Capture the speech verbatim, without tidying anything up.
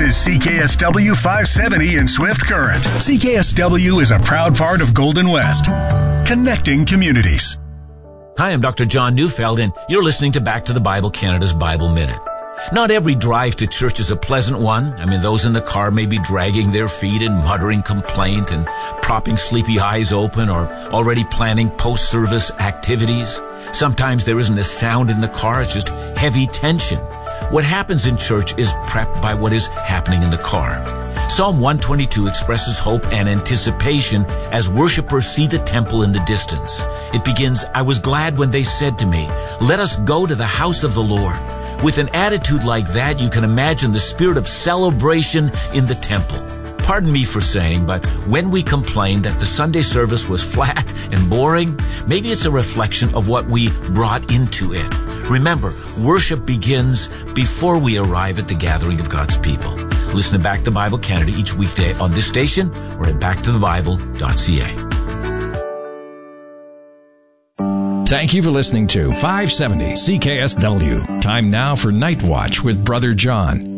is C K S W five seventy in Swift Current. C K S W is a proud part of Golden West, connecting communities. Hi, I'm Doctor John Neufeld, and you're listening to Back to the Bible Canada's Bible Minute. Not every drive to church is a pleasant one. I mean, those in the car may be dragging their feet and muttering complaint and propping sleepy eyes open or already planning post-service activities. Sometimes there isn't a sound in the car, it's just heavy tension. What happens in church is prepped by what is happening in the car. Psalm one twenty-two expresses hope and anticipation as worshipers see the temple in the distance. It begins, I was glad when they said to me, let us go to the house of the Lord. With an attitude like that, you can imagine the spirit of celebration in the temple. Pardon me for saying, but when we complain that the Sunday service was flat and boring, maybe it's a reflection of what we brought into it. Remember, worship begins before we arrive at the gathering of God's people. Listen to Back to Bible Canada each weekday on this station or at back to the bible dot c a. Thank you for listening to five seventy C K S W. Time now for Night Watch with Brother John.